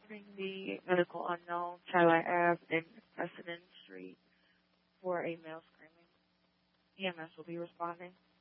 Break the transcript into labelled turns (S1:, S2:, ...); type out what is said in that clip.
S1: entering the medical unknown, Chili Ave, and President Street for a male screaming. EMS will be responding.